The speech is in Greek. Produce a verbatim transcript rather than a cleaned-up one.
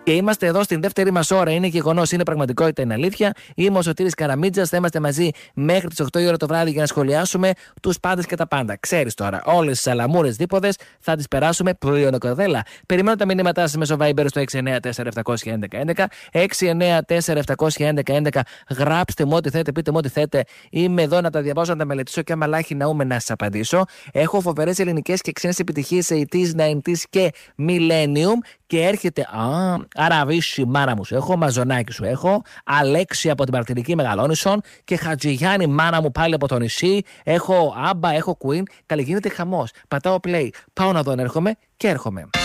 Και είμαστε εδώ στην δεύτερη μας ώρα. Είναι γεγονός, είναι πραγματικότητα, είναι αλήθεια. Είμαι ο Σωτήρης Καραμίτζας. Θα είμαστε μαζί μέχρι τις οκτώ η ώρα το βράδυ για να σχολιάσουμε τους πάντες και τα πάντα. Ξέρεις τώρα, όλες τις σαλαμούρες δίποδες θα τις περάσουμε πλειονοκοδέλα. Περιμένω τα μηνύματά σας μέσω Viber στο έξι εννέα τέσσερα επτακόσια έντεκα έντεκα. έξι εννέα τέσσερα επτακόσια έντεκα έντεκα. Γράψτε μου ό,τι θέλετε, πείτε μου ό,τι θέλετε. Είμαι εδώ να τα διαβάσω, να τα μελετήσω και άμα λάχει να ούμε να σας απαντήσω. Έχω φοβερές ελληνικές και ξένες επιτυχίες ογδόντα, ενενήντα και Millennium. Και έρχεται. Α, Αραβίση, μάνα μου σου έχω. Μαζονάκι σου έχω. Αλέξη από την Μαρτυρική Μεγαλόνισσον. Και Χατζηγιάννη, μάνα μου πάλι από το νησί. Έχω Άμπα, έχω Queen. Καλή, γίνεται χαμός. Πατάω play. Πάω να δω αν έρχομαι και έρχομαι.